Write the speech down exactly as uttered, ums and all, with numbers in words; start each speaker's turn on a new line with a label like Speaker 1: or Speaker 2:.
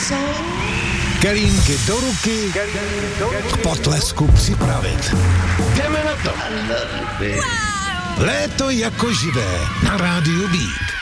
Speaker 1: Kelímky do ruky, k potlesku připravit. Jdeme na to. Léto jako živé na rádiu Beat.